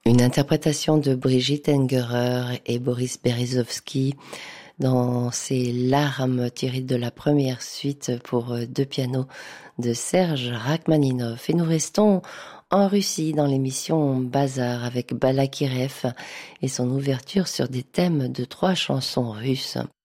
Une interprétation de Brigitte Engerer et Boris Berezovsky dans ces larmes tirées de la première suite pour deux pianos de Serge Rachmaninov. Et nous restons en Russie dans l'émission Bazar avec Balakirev et son ouverture sur des thèmes de 3 chansons russes.